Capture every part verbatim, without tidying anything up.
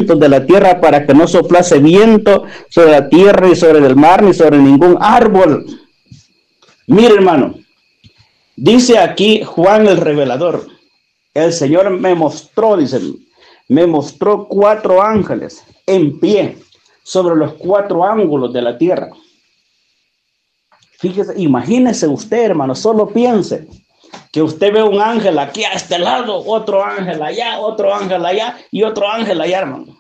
cimientos de la tierra para que no soplase viento sobre la tierra, ni sobre el mar, ni sobre ningún árbol. Mire, hermano, dice aquí Juan el revelador, el Señor me mostró, dice, me mostró cuatro ángeles en pie sobre los cuatro ángulos de la tierra. Fíjese, imagínese usted, hermano, solo piense que usted ve un ángel aquí a este lado, otro ángel allá, otro ángel allá y otro ángel allá, hermano.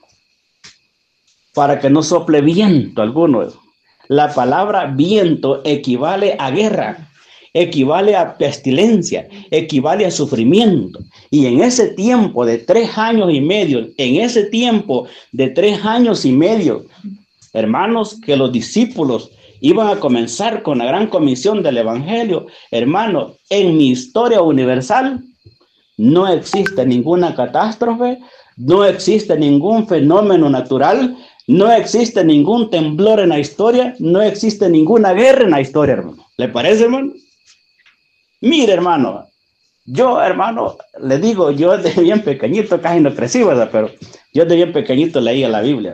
Para que no sople viento alguno. La palabra viento equivale a guerra, equivale a pestilencia, equivale a sufrimiento. Y en ese tiempo de tres años y medio, en ese tiempo de tres años y medio, hermanos, que los discípulos iban a comenzar con la gran comisión del evangelio, hermano, en mi historia universal no existe ninguna catástrofe, no existe ningún fenómeno natural, no existe ningún temblor en la historia, no existe ninguna guerra en la historia, hermano. ¿Le parece, hermano? Mire, hermano, yo, hermano, le digo, yo de bien pequeñito, casi no crecí, ¿verdad? Pero yo de bien pequeñito leía la Biblia.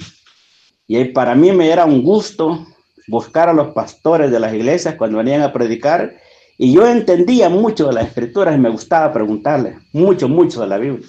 Y para mí me era un gusto buscar a los pastores de las iglesias cuando venían a predicar, y yo entendía mucho de las escrituras y me gustaba preguntarles mucho, mucho de la Biblia.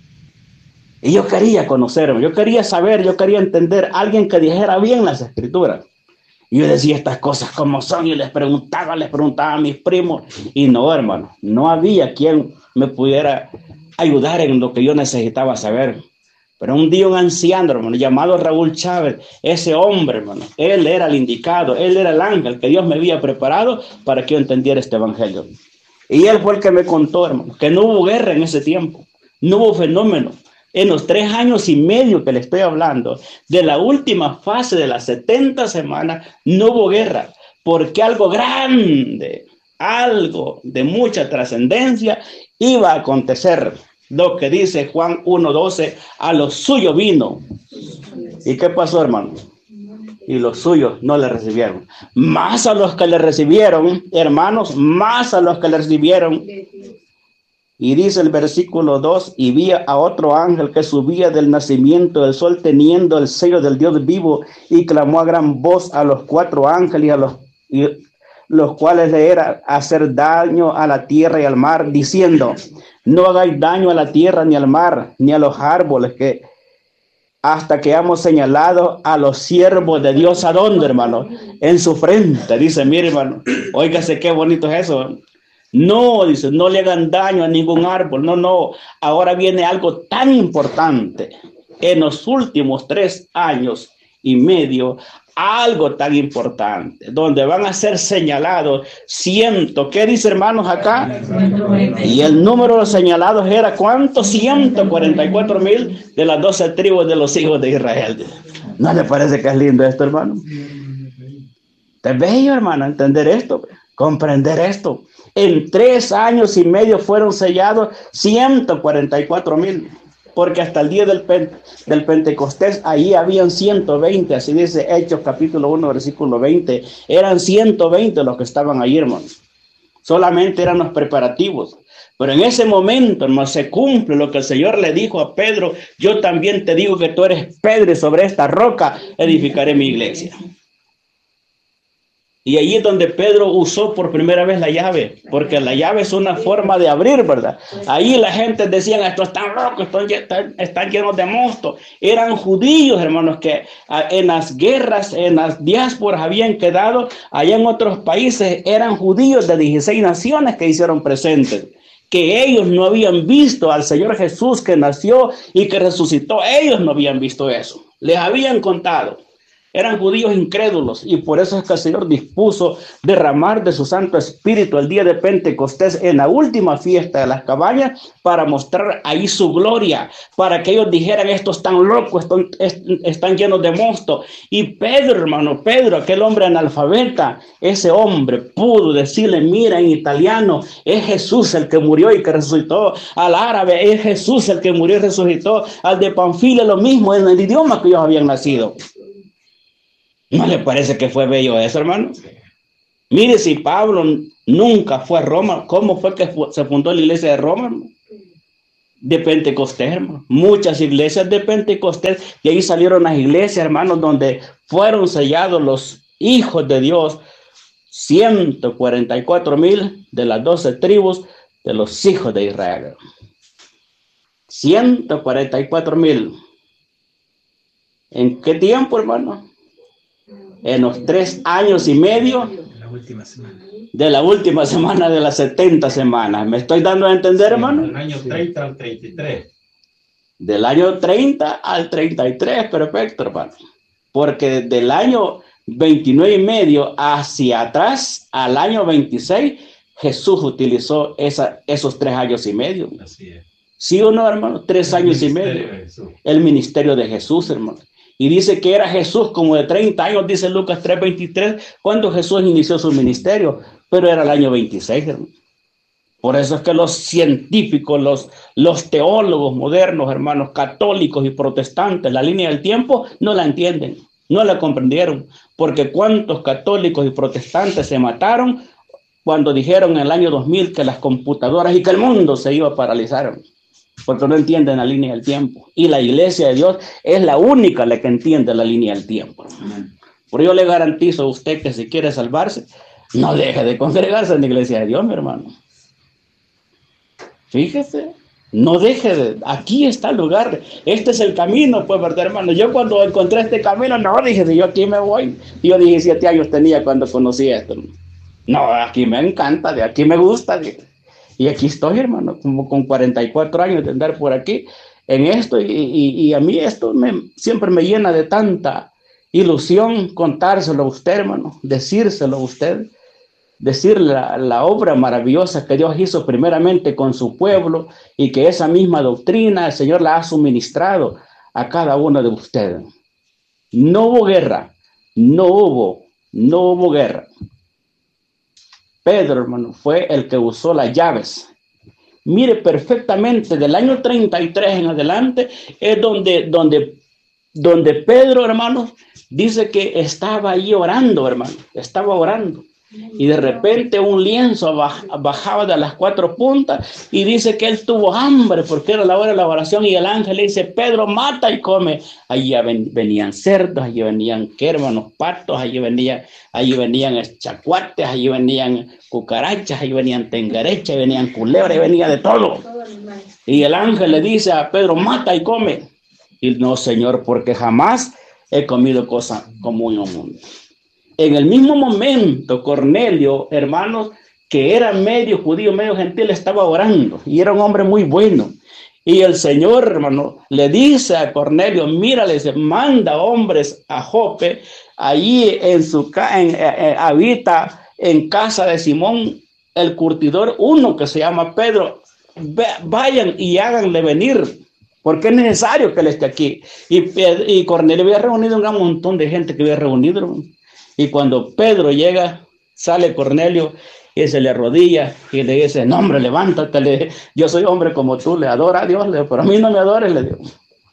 Y yo quería conocerme, yo quería saber, yo quería entender a alguien que dijera bien las escrituras. Y yo decía estas cosas como son y les preguntaba, les preguntaba a mis primos, y no, hermano, no había quien me pudiera ayudar en lo que yo necesitaba saber. Pero un día un anciano, hermano, llamado Raúl Chávez, ese hombre, hermano, él era el indicado, él era el ángel que Dios me había preparado para que yo entendiera este evangelio. Y él fue el que me contó, hermano, que no hubo guerra en ese tiempo, no hubo fenómeno. En los tres años y medio que le estoy hablando, de la última fase de las setenta semanas, no hubo guerra, porque algo grande, algo de mucha trascendencia iba a acontecer. Lo que dice Juan uno doce, a los suyos vino. ¿Y qué pasó, hermano? Y los suyos no le recibieron. Más a los que le recibieron, hermanos, más a los que le recibieron. Y dice el versículo dos, y vi a otro ángel que subía del nacimiento del sol teniendo el sello del Dios vivo y clamó a gran voz a los cuatro ángeles, a los, y, los cuales le era hacer daño a la tierra y al mar, diciendo, no hagáis daño a la tierra ni al mar, ni a los árboles, que hasta que hemos señalado a los siervos de Dios, ¿a dónde, hermano? En su frente, dice, mire, hermano, óigase qué bonito es eso. No, dice, no le hagan daño a ningún árbol, no, no, ahora viene algo tan importante. En los últimos tres años y medio, algo tan importante, donde van a ser señalados ciento, ¿qué dice, hermanos, acá? Y el número de señalados era, ¿cuánto? ciento cuarenta y cuatro mil de las doce tribus de los hijos de Israel. ¿No le parece que es lindo esto, hermano? Es bello, hermano, entender esto, comprender esto. En tres años y medio fueron sellados ciento cuarenta y cuatro mil. Porque hasta el día del, pen, del Pentecostés, ahí habían ciento veinte, así dice Hechos capítulo uno, versículo veinte, eran ciento veinte los que estaban ahí, hermanos. Solamente eran los preparativos. Pero en ese momento, hermano, se cumple lo que el Señor le dijo a Pedro, yo también te digo que tú eres Pedro y sobre esta roca edificaré mi iglesia. Y allí es donde Pedro usó por primera vez la llave, porque la llave es una forma de abrir, ¿verdad? Ahí la gente decía, estos están locos, están, están, están llenos de monstruos. Eran judíos, hermanos, que en las guerras, en las diásporas habían quedado, allá en otros países eran judíos de dieciséis naciones que hicieron presentes, que ellos no habían visto al Señor Jesús que nació y que resucitó. Ellos no habían visto eso, les habían contado. Eran judíos incrédulos y por eso es que el Señor dispuso derramar de su Santo Espíritu el día de Pentecostés en la última fiesta de las cabañas para mostrar ahí su gloria, para que ellos dijeran, estos están locos, están, están llenos de monstruos. Y Pedro, hermano, Pedro, aquel hombre analfabeta, ese hombre pudo decirle, mira, en italiano, es Jesús el que murió y que resucitó. Al árabe, es Jesús el que murió y resucitó. Al de Panfilia, lo mismo, en el idioma que ellos habían nacido. ¿No le parece que fue bello eso, hermano? Mire, si Pablo nunca fue a Roma, ¿cómo fue que se fundó la iglesia de Roma? de Pentecostés, hermano. Muchas iglesias de Pentecostés, y ahí salieron las iglesias, hermanos, donde fueron sellados los hijos de Dios, ciento cuarenta y cuatro mil de las doce tribus de los hijos de Israel. ciento cuarenta y cuatro mil. ¿En qué tiempo, hermano? En los tres años y medio La última semana. de la última semana de las setenta semanas. ¿Me estoy dando a entender, Sí, hermano? del año treinta al treinta y tres. Del año treinta al treinta y tres, perfecto, hermano. Porque desde el año veintinueve y medio hacia atrás, al año veintiséis, Jesús utilizó esa, esos tres años y medio. Así es. ¿Sí o no, hermano? Tres El años y ministerio medio. de Jesús. El ministerio de Jesús, hermano. Y dice que era Jesús como de treinta años, dice Lucas tres veintitrés, cuando Jesús inició su ministerio, pero era el año veintiséis, hermano. Por eso es que los científicos, los, los teólogos modernos, hermanos, católicos y protestantes, la línea del tiempo, no la entienden, no la comprendieron, porque cuántos católicos y protestantes se mataron cuando dijeron en el año dos mil que las computadoras y que el mundo se iba a paralizar, porque no entienden la línea del tiempo. Y la iglesia de Dios es la única la que entiende la línea del tiempo. Por ello le garantizo a usted que si quiere salvarse, no deje de congregarse en la iglesia de Dios, mi hermano. Fíjese, no deje de, aquí está el lugar, este es el camino, pues, ¿verdad, hermano? Yo cuando encontré este camino, no, dije, yo aquí me voy. Yo diecisiete años tenía cuando conocí esto. No, aquí me encanta, de aquí me gusta. Dije. Y aquí estoy, hermano, como con cuarenta y cuatro años de andar por aquí en esto. Y, y, y a mí esto me, siempre me llena de tanta ilusión contárselo a usted, hermano, decírselo a usted. Decir la, la obra maravillosa que Dios hizo primeramente con su pueblo y que esa misma doctrina el Señor la ha suministrado a cada uno de ustedes. No hubo guerra, no hubo, no hubo guerra. Pedro, hermano, fue el que usó las llaves. Mire perfectamente, del año treinta y tres en adelante es donde, donde, donde Pedro, hermano, dice que estaba ahí orando, hermano, estaba orando. Y de repente un lienzo bajaba de las cuatro puntas y dice que él tuvo hambre porque era la hora de la oración y el ángel le dice, Pedro, mata y come. Allí venían cerdos, allí venían, ¿qué, hermanos? Patos, allí venían, allí venían chacuates, allí venían cucarachas, allí venían tengarechas, allí venían culebras, allí venía de todo. Y el ángel le dice a Pedro, mata y come. Y no, Señor, porque jamás he comido cosa común en el mundo. En el mismo momento, Cornelio, hermanos, que era medio judío, medio gentil, estaba orando y era un hombre muy bueno. Y el Señor, hermano, le dice a Cornelio, mira, le dice, manda hombres a Jope, allí en su en, eh, habita en casa de Simón, el curtidor, uno que se llama Pedro, vayan y háganle venir, porque es necesario que él esté aquí. Y, y Cornelio había reunido un gran montón de gente que había reunido, hermano. Y cuando Pedro llega, sale Cornelio y se le arrodilla y le dice, no, hombre, levántate, le, yo soy hombre como tú, le adora a Dios, le, pero a mí no me adores, le digo.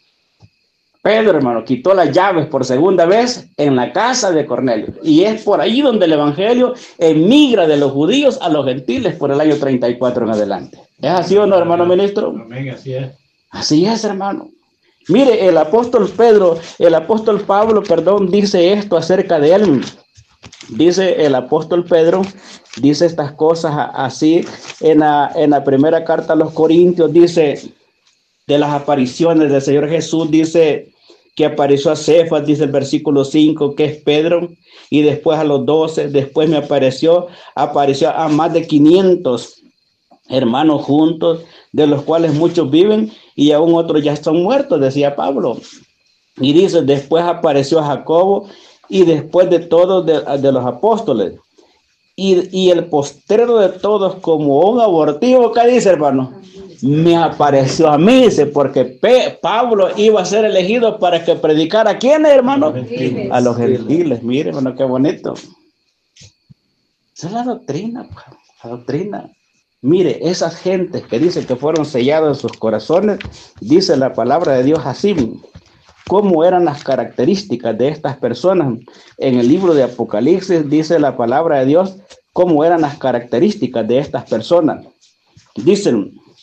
Pedro, hermano, quitó las llaves por segunda vez en la casa de Cornelio. Y es por ahí donde el evangelio emigra de los judíos a los gentiles por el año treinta y cuatro en adelante. ¿Es así o no, hermano ministro? Amén, así es. Así es, hermano. Mire, el apóstol Pedro, el apóstol Pablo, perdón, dice esto acerca de él. Dice el apóstol Pedro, dice estas cosas así en la, en la primera carta a los Corintios, dice de las apariciones del Señor Jesús, dice que apareció a Cefas, dice el versículo cinco, que es Pedro, y después a los doce, después me apareció, apareció a más de quinientos hermanos juntos, de los cuales muchos viven y aún otros ya están muertos, decía Pablo. Y dice, después apareció a Jacobo y después de todos de, de los apóstoles. Y, y el postrero de todos como un abortivo, ¿qué dice, hermano? Me apareció a mí, dice, porque P Pablo iba a ser elegido para que predicara a quién, hermano? Gentiles. A los gentiles. Mire, hermano, qué bonito. Esa es la doctrina, la doctrina. Mire, esas gentes que dicen que fueron sellados en sus corazones, dice la palabra de Dios así. ¿Cómo eran las características de estas personas? En el libro de Apocalipsis dice la palabra de Dios, ¿cómo eran las características de estas personas? Dicen,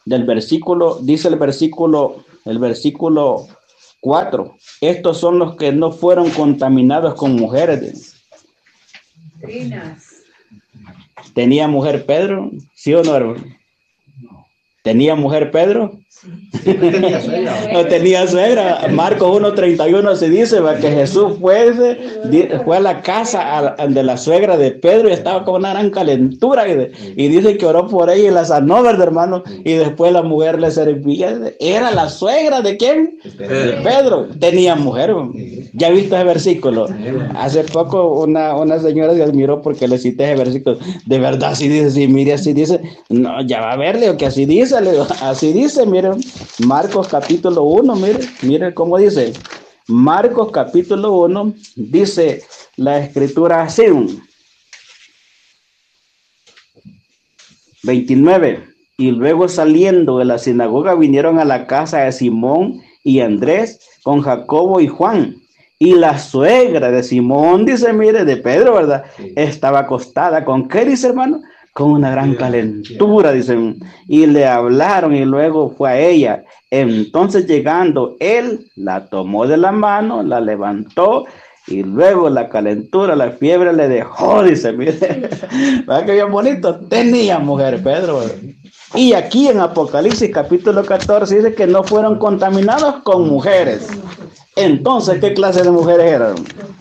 del versículo, dice el versículo, el versículo cuatro. Estos son los que no fueron contaminados con mujeres. Doctrinas. ¿Tenía mujer Pedro? ¿Sí o no, hermano? ¿Tenía mujer Pedro? Sí, no tenía suegra. No tenía suegra. Marcos uno treinta y uno se dice va, que Jesús fue, fue a la casa a, de la suegra de Pedro y estaba con una gran calentura y, y dice que oró por ella y la sanó, ¿verdad, hermano? Y después la mujer le servía. ¿Era la suegra de quién? De Pedro. Tenía mujer. ¿Ya viste ese versículo? Hace poco una, una señora se admiró porque le cité ese versículo. De verdad, así dice, sí, mire, así dice. No, ya va a verle, que así dice, le digo, así dice, mire. Marcos capítulo uno, mire, mire cómo dice. Marcos capítulo uno, dice la escritura así. veintinueve. Y luego saliendo de la sinagoga vinieron a la casa de Simón y Andrés con Jacobo y Juan. Y la suegra de Simón, dice, mire, de Pedro, ¿verdad? Sí. Estaba acostada. ¿Con qué, dice, hermano? Con una gran calentura, dicen, y le hablaron y luego fue a ella. Entonces llegando él, la tomó de la mano, la levantó y luego la calentura, la fiebre le dejó, dice, mire, ¿verdad que bien bonito? Tenía mujer, Pedro. Y aquí en Apocalipsis capítulo catorce dice que no fueron contaminados con mujeres. Entonces, ¿qué clase de mujeres eran?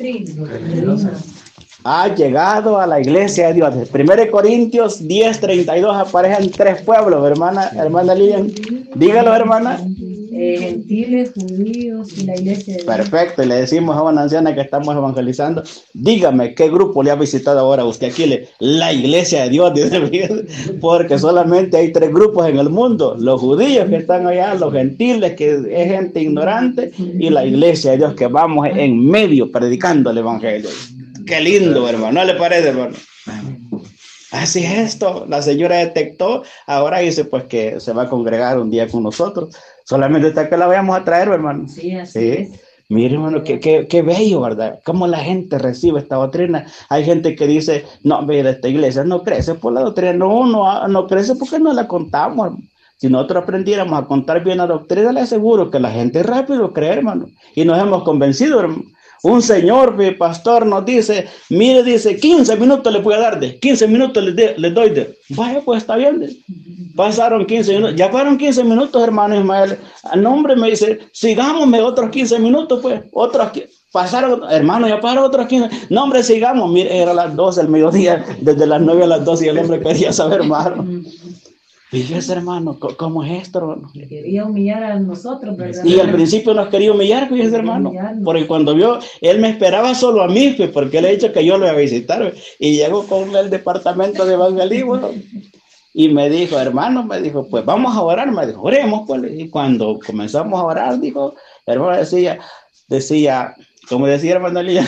Ha llegado a la iglesia de Dios. Primero Corintios diez, treinta y dos aparecen tres pueblos, hermana, hermana Lilian. Dígalo, hermana. Eh, gentiles, judíos y la iglesia de Dios. Perfecto, y le decimos a una anciana que estamos evangelizando, dígame qué grupo le ha visitado ahora usted aquí, le, la iglesia de Dios, porque solamente hay tres grupos en el mundo, los judíos que están allá, los gentiles que es gente ignorante y la iglesia de Dios que vamos en medio predicando el evangelio. Qué lindo, hermano, ¿no le parece, hermano? Así es esto, la señora detectó, ahora dice pues que se va a congregar un día con nosotros, solamente hasta que la vayamos a traer, hermano. Sí, así ¿Sí? es. Mire, hermano, qué, qué, qué bello, ¿verdad? Cómo la gente recibe esta doctrina. Hay gente que dice, no, mira, esta iglesia no crece por la doctrina, no, no, no crece porque no la contamos, hermano. Si nosotros aprendiéramos a contar bien la doctrina, le aseguro que la gente rápido cree, hermano, y nos hemos convencido, hermano. Un señor, mi pastor, nos dice, mire, dice, quince minutos le voy a dar de, quince minutos le, de, le doy de. Vaya, pues está bien. De. Pasaron quince minutos, ya fueron quince minutos, hermano Ismael. Al nombre me dice, sigámosme otros quince minutos, pues, otros pasaron, hermano, ya pasaron otros quince. No, hombre, sigamos. Mire, era las doce del mediodía, desde las nueve a las doce y el hombre quería saber más, hermano. Fíjese, hermano, ¿cómo es esto, hermano? Le quería humillar a nosotros, ¿verdad? Y al principio nos quería humillar, fíjese, hermano. Porque cuando vio, él me esperaba solo a mí, pues, porque él ha dicho que yo lo iba a visitar. Y llegó con el departamento de evangelismo. Y me dijo, hermano, me dijo, pues vamos a orar. Me dijo, oremos, pues. Y cuando comenzamos a orar, dijo, hermano, decía, decía, como decía, hermano Elías.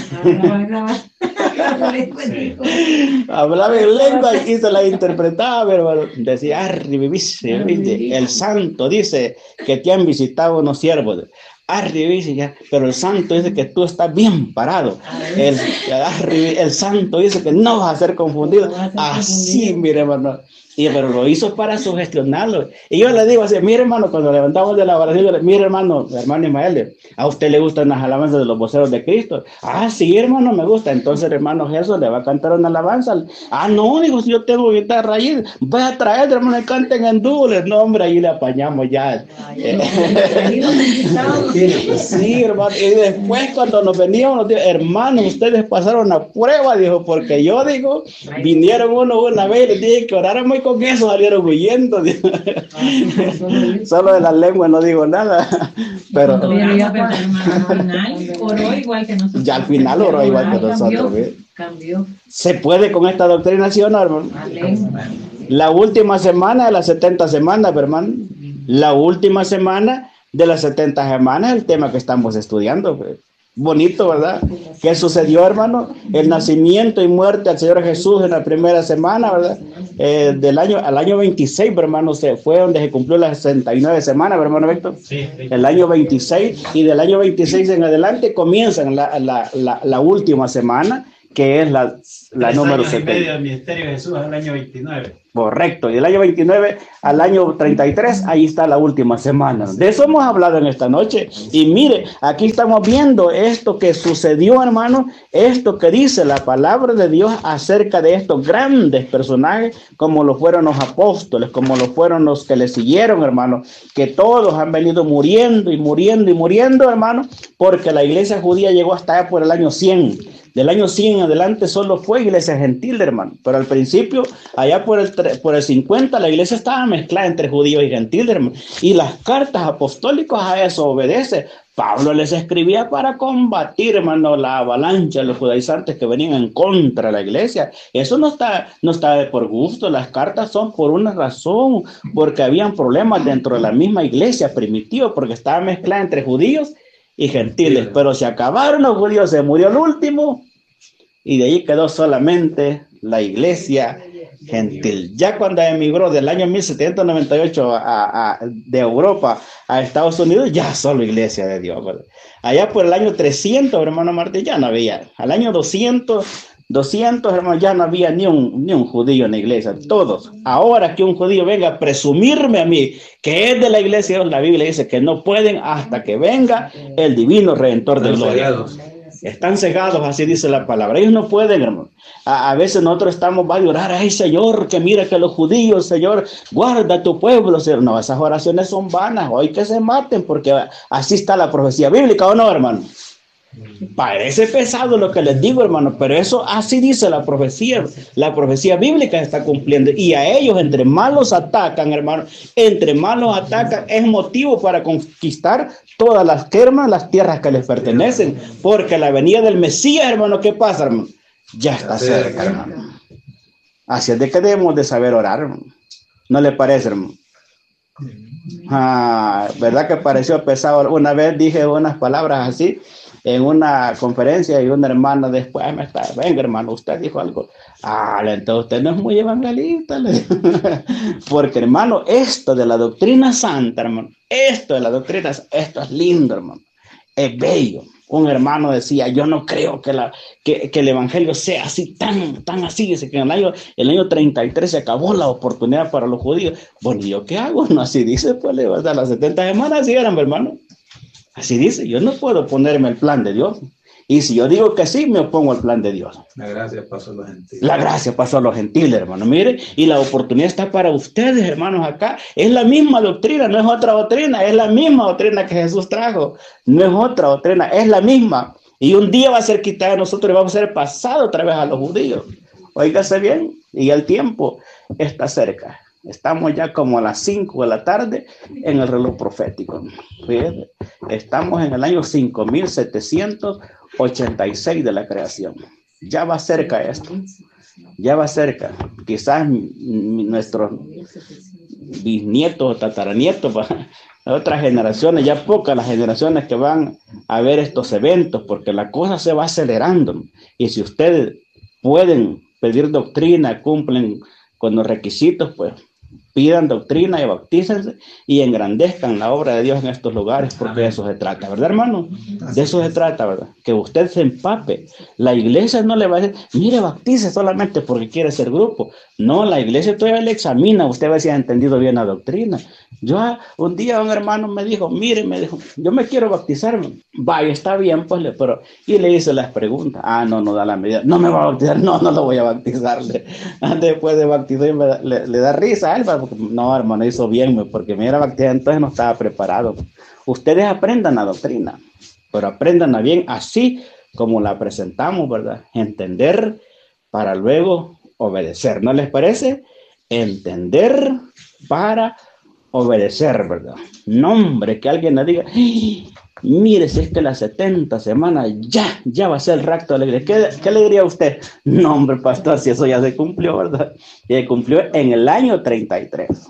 Sí. Hablaba en lengua y se la interpretaba, hermano. Decía, arribice, el santo dice que te han visitado unos siervos. Arribice, ya, pero el santo dice que tú estás bien parado. El, el santo dice que no vas a ser confundido. Así, mire, hermano. Y pero lo hizo para sugestionarlo. Y yo le digo así, mire, hermano, cuando levantamos de la oración, yo le, mire, hermano, hermano Ismael, ¿a usted le gustan las alabanzas de los voceros de Cristo? Ah, sí, hermano, me gusta. Entonces, hermano Jesús le va a cantar una alabanza. Ah, no, digo, si yo tengo guitarra ahí, voy a traer, hermano, que canten en dúo. No, hombre, ahí le apañamos ya. Ay, sí, hermano. Y después, cuando nos veníamos, nos dijo, hermano, ustedes pasaron la prueba, dijo, porque yo, digo, vinieron uno una vez y les dije que oráramos con eso, salieron huyendo. Solo de la lengua no digo nada. Pero oró igual que nosotros. Ya al final oró igual que nosotros. Cambió. ¿Se puede con esta doctrina, sí o no, hermano? Amén. La última semana de las setenta semanas, hermano. La última semana de las setenta semanas, el tema que estamos estudiando. Bonito, ¿verdad? ¿Qué sucedió, hermano? El nacimiento y muerte al Señor Jesús en la primera semana, ¿verdad? Eh, del año, al año veintiséis, hermano, se fue donde se cumplió las sesenta y nueve semanas, hermano Víctor. Sí, sí. El año veintiséis, y del año veintiséis en adelante comienzan la, la, la, la última semana, que es la, la Tres número años y setenta. medio del ministerio de Jesús al año veintinueve. Correcto, y del año veintinueve al año treinta y tres, ahí está la última semana. De eso hemos hablado en esta noche. Y mire, aquí estamos viendo esto que sucedió, hermano, esto que dice la palabra de Dios acerca de estos grandes personajes, como lo fueron los apóstoles, como lo fueron los que le siguieron, hermano, que todos han venido muriendo y muriendo y muriendo, hermano, porque la iglesia judía llegó hasta allá por el año cien. Del año cien en adelante solo fue iglesia gentil, hermano. Pero al principio, allá por el, por el cincuenta, la iglesia estaba mezclada entre judíos y gentiles, hermano. Y las cartas apostólicas a eso obedece. Pablo les escribía para combatir, hermano, la avalancha de los judaizantes que venían en contra de la iglesia. Eso no está, no está de por gusto. Las cartas son por una razón, porque habían problemas dentro de la misma iglesia primitiva, porque estaba mezclada entre judíos y gentiles, pero se acabaron los judíos, se murió el último y de ahí quedó solamente la iglesia gentil. Ya cuando emigró del año mil setecientos noventa y ocho a, a, de Europa a Estados Unidos, ya solo iglesia de Dios, ¿verdad? Allá por el año trescientos, hermano Martín, ya no había. Al año doscientos, doscientos, hermano, ya no había ni un, ni un judío en la iglesia, todos. Ahora que un judío venga a presumirme a mí que es de la iglesia, la Biblia dice que no pueden hasta que venga el divino Redentor de gloria. Están cegados, así dice la palabra. Ellos no pueden, hermano. A, a veces nosotros estamos, va a llorar, ay Señor, que mira que los judíos, Señor, guarda tu pueblo. Señor. No, esas oraciones son vanas, hoy que se maten, porque así está la profecía bíblica, ¿o no, hermano? Parece pesado lo que les digo, hermano, pero eso así dice la profecía. La profecía bíblica está cumpliendo. Y a ellos, entre más los atacan, hermano, entre más los atacan, es motivo para conquistar todas las hermanas, las tierras que les pertenecen. Porque la venida del Mesías, hermano, ¿qué pasa, hermano? Ya está cerca, hermano. Así es de que debemos de saber orar, hermano. ¿No le parece, hermano? Ah, ¿verdad que pareció pesado? Una vez dije unas palabras así en una conferencia y una hermana después me está, venga hermano, usted dijo algo. Ah, entonces usted no es muy evangelista. Porque hermano, esto de la doctrina santa, hermano, esto de la doctrina, esto es lindo, hermano, es bello. Un hermano decía, yo no creo que, la, que, que el evangelio sea así, tan, tan así. Dice que en el año, el año treinta y tres se acabó la oportunidad para los judíos. Bueno, ¿yo qué hago? No, así dice, pues, le vas a las setenta semanas, así eran, hermano. Así dice, yo no puedo ponerme el plan de Dios. Y si yo digo que sí, me opongo al plan de Dios. La gracia pasó a los gentiles. La gracia pasó a los gentiles, hermano. Mire, y la oportunidad está para ustedes, hermanos, acá. Es la misma doctrina, no es otra doctrina. Es la misma doctrina que Jesús trajo. No es otra doctrina, es la misma. Y un día va a ser quitada de nosotros y vamos a ser pasado otra vez a los judíos. Óigase bien, y el tiempo está cerca. Estamos ya como a las cinco de la tarde en el reloj profético. Fíjate, estamos en el año cinco mil setecientos ochenta y seis de la creación. Ya va cerca esto. Ya va cerca. Quizás nuestros bisnietos o tataranietos, otras generaciones, ya pocas las generaciones que van a ver estos eventos, porque la cosa se va acelerando. Y si ustedes pueden pedir doctrina, cumplen con los requisitos, pues pidan doctrina y bautícense y engrandezcan la obra de Dios en estos lugares, porque de eso se trata, ¿verdad, hermano? De eso se trata, ¿verdad? Que usted se empape. La iglesia no le va a decir, mire, bautice solamente porque quiere ser grupo. No, la iglesia todavía le examina, usted va a si ha entendido bien la doctrina. Yo, un día un hermano me dijo, mire, me dijo, yo me quiero bautizarme. Vaya, está bien, pues, pero, y le hice las preguntas. Ah, no, no da la medida. No me va a bautizar, no, no lo voy a bautizarle. Después de bautizar, le, le da risa a él, porque, no, hermano, hizo bien, porque me era bautizado, entonces no estaba preparado. Ustedes aprendan la doctrina, pero aprendan bien así como la presentamos, ¿verdad? Entender para luego obedecer, ¿no les parece? Entender para obedecer, ¿verdad? No, hombre, que alguien le diga, mire, si es que las setenta semanas ya, ya va a ser el rapto de la iglesia. ¿Qué, ¿Qué le diría a usted? No, hombre, pastor, si eso ya se cumplió, ¿verdad? Y se cumplió en el año treinta y tres.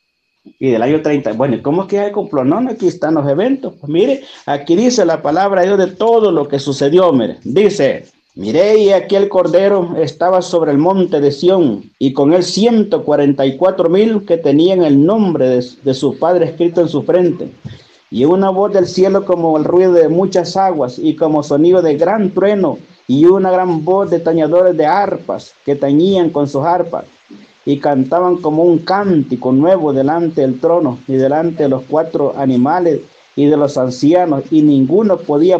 Y del año treinta, bueno, ¿y cómo es que ya se cumplió? No, aquí están los eventos. Pues mire, aquí dice la palabra de Dios de todo lo que sucedió, mire. Dice, miré y aquí el Cordero estaba sobre el monte de Sión, y con él ciento cuarenta y cuatro mil que tenían el nombre de, de su Padre escrito en su frente. Y una voz del cielo como el ruido de muchas aguas y como sonido de gran trueno, y una gran voz de tañedores de arpas que tañían con sus arpas y cantaban como un cántico nuevo delante del trono y delante de los cuatro animales y de los ancianos, y ninguno podía